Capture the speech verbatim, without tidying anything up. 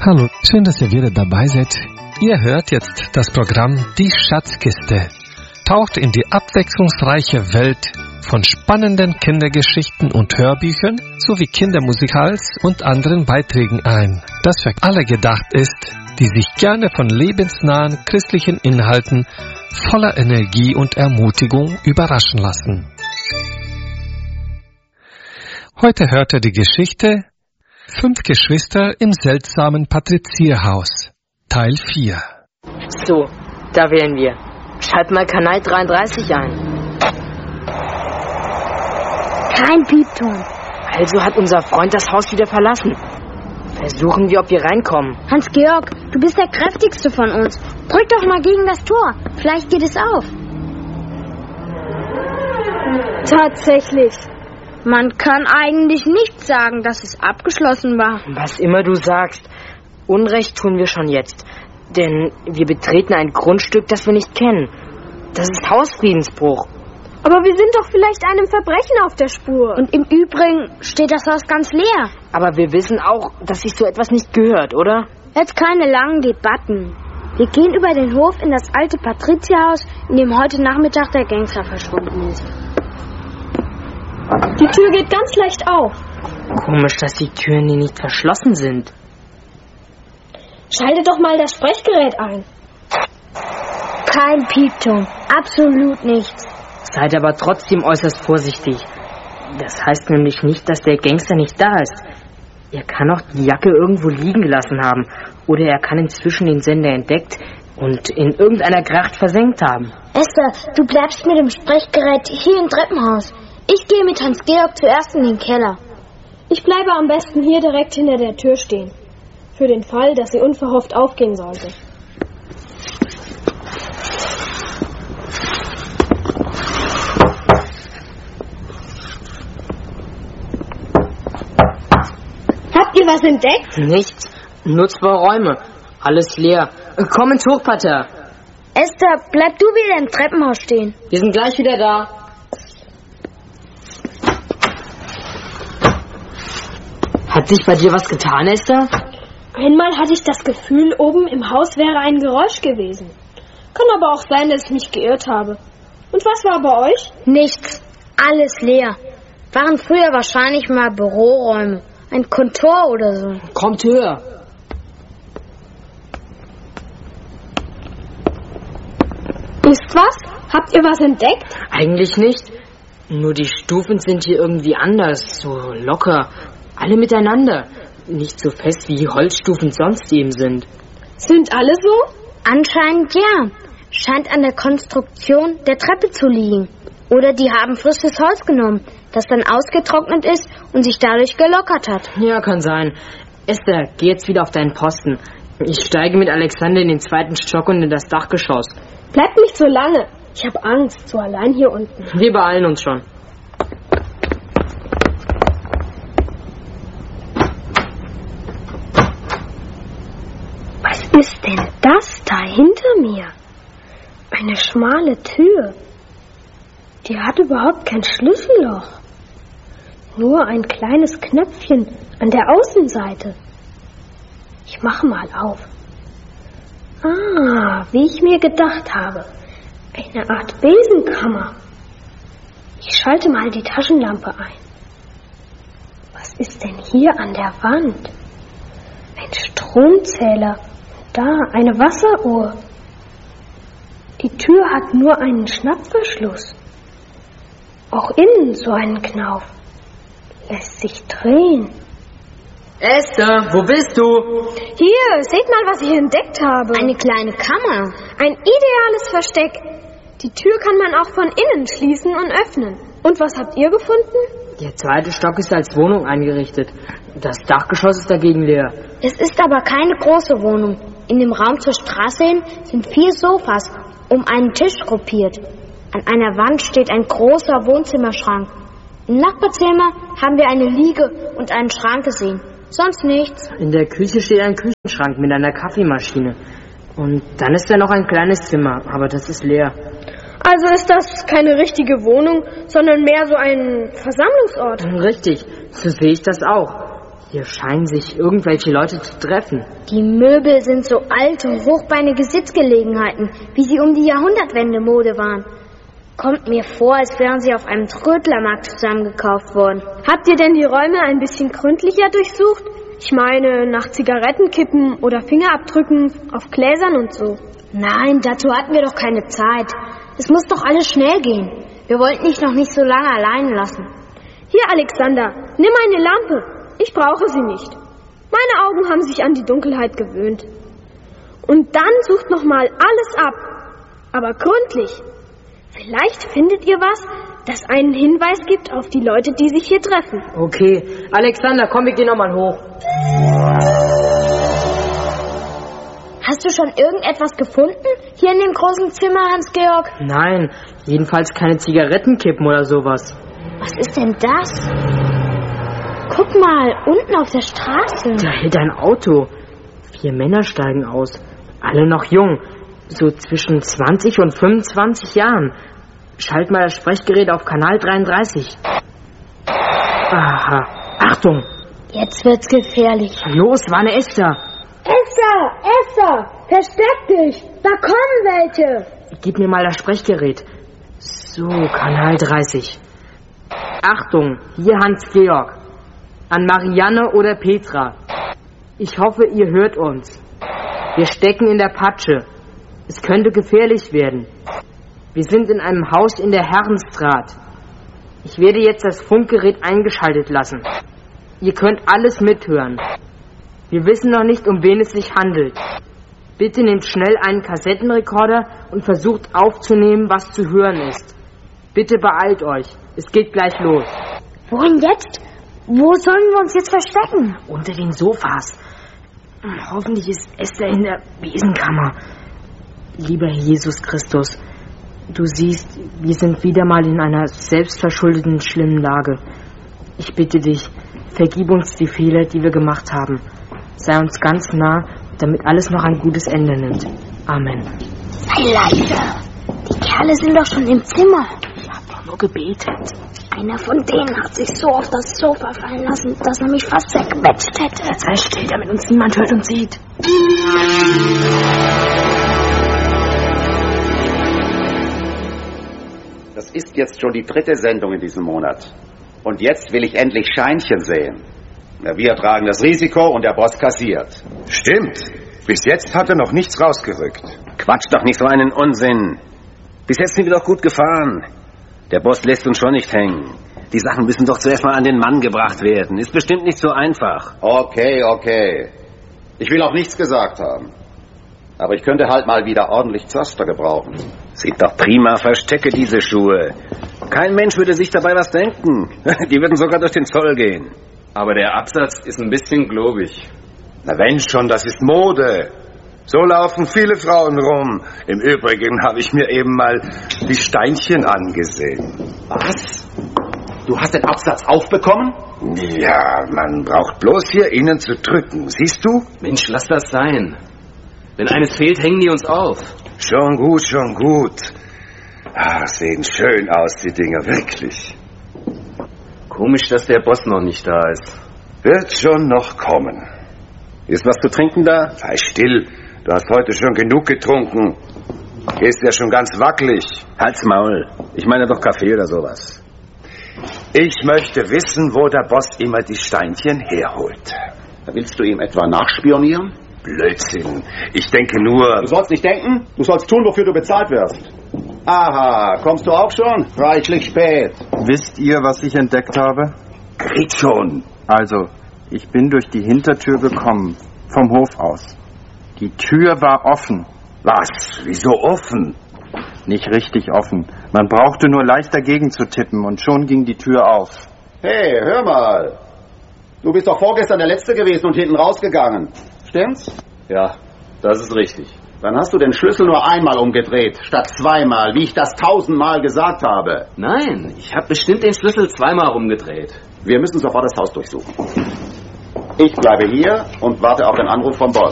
Hallo, schön, dass ihr wieder dabei seid. Ihr hört jetzt das Programm Die Schatzkiste. Taucht in die abwechslungsreiche Welt von spannenden Kindergeschichten und Hörbüchern sowie Kindermusikals und anderen Beiträgen ein, das für alle gedacht ist, die sich gerne von lebensnahen christlichen Inhalten voller Energie und Ermutigung überraschen lassen. Heute hört ihr die Geschichte Fünf Geschwister im seltsamen Patrizierhaus, Teil vier. So, da wählen wir. Schalt mal Kanal dreiunddreißig ein. Kein Piepton. Also hat unser Freund das Haus wieder verlassen. Versuchen wir, ob wir reinkommen. Hans-Georg, du bist der kräftigste von uns. Drück doch mal gegen das Tor. Vielleicht geht es auf. Tatsächlich. Man kann eigentlich nicht sagen, dass es abgeschlossen war. Was immer du sagst, Unrecht tun wir schon jetzt. Denn wir betreten ein Grundstück, das wir nicht kennen. Das ist Hausfriedensbruch. Aber wir sind doch vielleicht einem Verbrechen auf der Spur. Und im Übrigen steht das Haus ganz leer. Aber wir wissen auch, dass sich so etwas nicht gehört, oder? Jetzt keine langen Debatten. Wir gehen über den Hof in das alte Patrizierhaus, in dem heute Nachmittag der Gangster verschwunden ist. Die Tür geht ganz leicht auf. Komisch, dass die Türen hier nicht verschlossen sind. Schalte doch mal das Sprechgerät ein. Kein Piepton, absolut nichts. Seid aber trotzdem äußerst vorsichtig. Das heißt nämlich nicht, dass der Gangster nicht da ist. Er kann auch die Jacke irgendwo liegen gelassen haben. Oder er kann inzwischen den Sender entdeckt und in irgendeiner Gracht versenkt haben. Esther, du bleibst mit dem Sprechgerät hier im Treppenhaus. Ich gehe mit Hans-Georg zuerst in den Keller. Ich bleibe am besten hier direkt hinter der Tür stehen. Für den Fall, dass sie unverhofft aufgehen sollte. Habt ihr was entdeckt? Nichts. Nur zwei Räume. Alles leer. Komm ins Hochparterre. Esther, bleib du wieder im Treppenhaus stehen. Wir sind gleich wieder da. Hat sich bei dir was getan, Esther? Einmal hatte ich das Gefühl, oben im Haus wäre ein Geräusch gewesen. Kann aber auch sein, dass ich mich geirrt habe. Und was war bei euch? Nichts. Alles leer. Waren früher wahrscheinlich mal Büroräume. Ein Kontor oder so. Kommt höher. Ist was? Habt ihr was entdeckt? Eigentlich nicht. Nur die Stufen sind hier irgendwie anders. So locker. Alle miteinander. Nicht so fest, wie die Holzstufen sonst eben sind. Sind alle so? Anscheinend ja. Scheint an der Konstruktion der Treppe zu liegen. Oder die haben frisches Holz genommen, das dann ausgetrocknet ist und sich dadurch gelockert hat. Ja, kann sein. Esther, geh jetzt wieder auf deinen Posten. Ich steige mit Alexander in den zweiten Stock und in das Dachgeschoss. Bleibt nicht so lange. Ich habe Angst, so allein hier unten. Wir beeilen uns schon. Was ist denn das da hinter mir? Eine schmale Tür. Die hat überhaupt kein Schlüsselloch. Nur ein kleines Knöpfchen an der Außenseite. Ich mache mal auf. Ah, wie ich mir gedacht habe. Eine Art Besenkammer. Ich schalte mal die Taschenlampe ein. Was ist denn hier an der Wand? Ein Stromzähler. Da, eine Wasseruhr. Die Tür hat nur einen Schnappverschluss. Auch innen so einen Knauf. Lässt sich drehen. Esther, wo bist du? Hier, seht mal, was ich entdeckt habe. Eine kleine Kammer. Ein ideales Versteck. Die Tür kann man auch von innen schließen und öffnen. Und was habt ihr gefunden? Der zweite Stock ist als Wohnung eingerichtet. Das Dachgeschoss ist dagegen leer. Es ist aber keine große Wohnung. In dem Raum zur Straße hin sind vier Sofas um einen Tisch gruppiert. An einer Wand steht ein großer Wohnzimmerschrank. Im Nachbarzimmer haben wir eine Liege und einen Schrank gesehen. Sonst nichts. In der Küche steht ein Küchenschrank mit einer Kaffeemaschine. Und dann ist da noch ein kleines Zimmer, aber das ist leer. Also ist das keine richtige Wohnung, sondern mehr so ein Versammlungsort. Richtig, so sehe ich das auch. Hier scheinen sich irgendwelche Leute zu treffen. Die Möbel sind so alte, hochbeinige Sitzgelegenheiten, wie sie um die Jahrhundertwende Mode waren. Kommt mir vor, als wären sie auf einem Trödlermarkt zusammengekauft worden. Habt ihr denn die Räume ein bisschen gründlicher durchsucht? Ich meine, nach Zigarettenkippen oder Fingerabdrücken auf Gläsern und so. Nein, dazu hatten wir doch keine Zeit. Es muss doch alles schnell gehen. Wir wollten dich noch nicht so lange allein lassen. Hier, Alexander, nimm eine Lampe. Ich brauche sie nicht. Meine Augen haben sich an die Dunkelheit gewöhnt. Und dann sucht noch mal alles ab. Aber gründlich. Vielleicht findet ihr was, das einen Hinweis gibt auf die Leute, die sich hier treffen. Okay, Alexander, komm, wir gehen noch mal hoch. Hast du schon irgendetwas gefunden hier in dem großen Zimmer, Hans-Georg? Nein, jedenfalls keine Zigarettenkippen oder sowas. Was ist denn das? Guck mal, unten auf der Straße. Da hält ein Auto. Vier Männer steigen aus. Alle noch jung. So zwischen zwanzig und fünfundzwanzig Jahren. Schalt mal das Sprechgerät auf Kanal dreiunddreißig. Aha. Achtung. Jetzt wird's gefährlich. Los, warne Esther. Esther, Esther, versteck dich. Da kommen welche. Gib mir mal das Sprechgerät. So, Kanal dreißig. Achtung, hier Hans-Georg. An Marianne oder Petra. Ich hoffe, ihr hört uns. Wir stecken in der Patsche. Es könnte gefährlich werden. Wir sind in einem Haus in der Herrenstraat. Ich werde jetzt das Funkgerät eingeschaltet lassen. Ihr könnt alles mithören. Wir wissen noch nicht, um wen es sich handelt. Bitte nehmt schnell einen Kassettenrekorder und versucht aufzunehmen, was zu hören ist. Bitte beeilt euch. Es geht gleich los. Wohin jetzt? Wo sollen wir uns jetzt verstecken? Unter den Sofas. Hoffentlich ist Esther in der Besenkammer. Lieber Jesus Christus, du siehst, wir sind wieder mal in einer selbstverschuldeten, schlimmen Lage. Ich bitte dich, vergib uns die Fehler, die wir gemacht haben. Sei uns ganz nah, damit alles noch ein gutes Ende nimmt. Amen. Sei leise. Die Kerle sind doch schon im Zimmer. Ich hab doch nur gebetet. Einer von denen hat sich so auf das Sofa fallen lassen, dass er mich fast zerquetscht hätte. Jetzt sei still, damit uns niemand hört und sieht. Das ist jetzt schon die dritte Sendung in diesem Monat. Und jetzt will ich endlich Scheinchen sehen. Wir tragen das Risiko und der Boss kassiert. Stimmt. Bis jetzt hat er noch nichts rausgerückt. Quatsch doch nicht so einen Unsinn. Bis jetzt sind wir doch gut gefahren. Der Boss lässt uns schon nicht hängen. Die Sachen müssen doch zuerst mal an den Mann gebracht werden. Ist bestimmt nicht so einfach. Okay, okay. Ich will auch nichts gesagt haben. Aber ich könnte halt mal wieder ordentlich Zaster gebrauchen. Sieht doch prima, verstecke diese Schuhe. Kein Mensch würde sich dabei was denken. Die würden sogar durch den Zoll gehen. Aber der Absatz ist ein bisschen globig. Na wenn schon, das ist Mode. So laufen viele Frauen rum. Im Übrigen habe ich mir eben mal die Steinchen angesehen. Was? Du hast den Absatz aufbekommen? Ja, man braucht bloß hier innen zu drücken. Siehst du? Mensch, lass das sein. Wenn eines fehlt, hängen die uns auf. Schon gut, schon gut. Ah, sehen schön aus, die Dinger, wirklich. Komisch, dass der Boss noch nicht da ist. Wird schon noch kommen. Ist was zu trinken da? Sei still, du hast heute schon genug getrunken. Gehst ja schon ganz wackelig. Halt's Maul. Ich meine doch Kaffee oder sowas. Ich möchte wissen, wo der Boss immer die Steinchen herholt. Willst du ihm etwa nachspionieren? Blödsinn. Ich denke nur... Du sollst nicht denken, du sollst tun, wofür du bezahlt wirst. Aha, kommst du auch schon? Reichlich spät. Wisst ihr, was ich entdeckt habe? Red schon. Also, ich bin durch die Hintertür gekommen, vom Hof aus. Die Tür war offen. Was? Wieso offen? Nicht richtig offen. Man brauchte nur leicht dagegen zu tippen und schon ging die Tür auf. Hey, hör mal. Du bist doch vorgestern der Letzte gewesen und hinten rausgegangen. Stimmt's? Ja, das ist richtig. Dann hast du den Schlüssel nur einmal umgedreht, statt zweimal, wie ich das tausendmal gesagt habe. Nein, ich habe bestimmt den Schlüssel zweimal rumgedreht. Wir müssen sofort das Haus durchsuchen. Ich bleibe hier und warte auf den Anruf vom Boss.